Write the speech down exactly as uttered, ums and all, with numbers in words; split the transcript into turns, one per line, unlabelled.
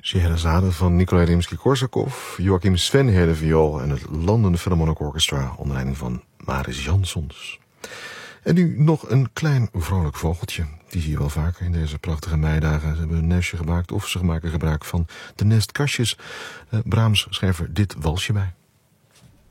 Scheherazade van Nikolai Rimsky-Korsakov, Joachim Sven viool en het London Philharmonic Orchestra onder leiding van Mariss Jansons. En nu nog een klein vrolijk vogeltje. Die zie je wel vaker in deze prachtige meidagen. Ze hebben een nestje gemaakt of ze maken gebruik van de nestkastjes. Uh, Brahms schreef er dit walsje bij.